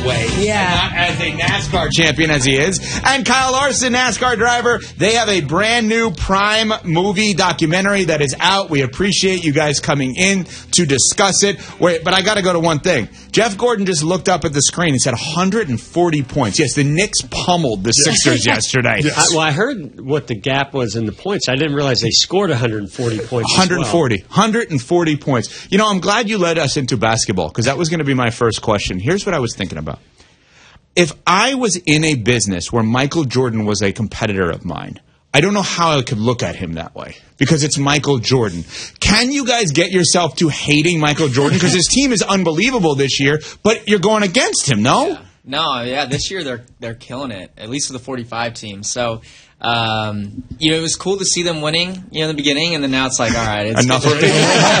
way. Yeah. Not as a NASCAR champion as he is. And Kyle Larson, NASCAR driver, they have a brand new Prime movie documentary that is out. We appreciate you guys coming in to discuss it. Wait, but I got to go to one thing. Jeff Gordon just looked up at the screen and said 140 points. Yes, the Knicks pummeled the Sixers yesterday. Yes. I heard what the gap was in the points. I didn't realize they scored 140 points. 140 points. You know, I'm glad you led us into basketball because that was going to be my first question. Here's what I was thinking about. If I was in a business where Michael Jordan was a competitor of mine, I don't know how I could look at him that way because it's Michael Jordan. Can you guys get yourself to hating Michael Jordan? Because his team is unbelievable this year, but you're going against him, no? Yeah. No, yeah, this year they're killing it, at least for the 45 team. So, it was cool to see them winning, in the beginning, and then now it's like, all right, it's enough already.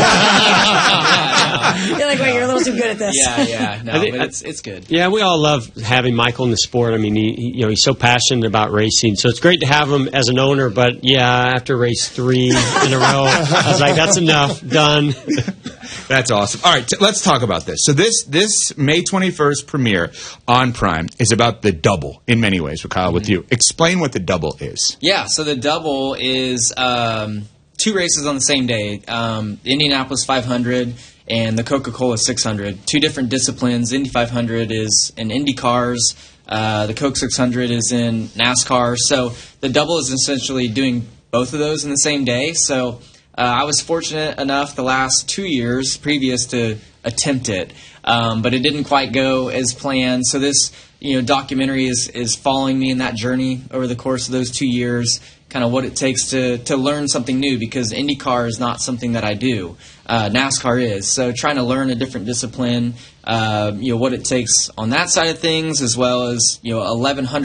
You're like, wait, you're a little too good at this. Yeah, no, but it's good. Yeah, we all love having Michael in the sport. I mean, he's so passionate about racing, so it's great to have him as an owner. But yeah, after race 3 in a row, I was like, that's enough, done. That's awesome. All right, let's talk about this. So this May 21st premiere on Prime is about the double in many ways. Kyle, with you, explain what the double is. Yeah, so the double is 2 races on the same day. The Indianapolis 500 and the Coca-Cola 600. 2 different disciplines. Indy 500 is in Indy cars. The Coke 600 is in NASCAR. So the double is essentially doing both of those in the same day. So I was fortunate enough the last 2 years previous to attempt it, but it didn't quite go as planned. So this documentary is following me in that journey over the course of those 2 years, kind of what it takes to learn something new, because IndyCar is not something that I do. NASCAR is. So trying to learn a different discipline, what it takes on that side of things, as well as 1,100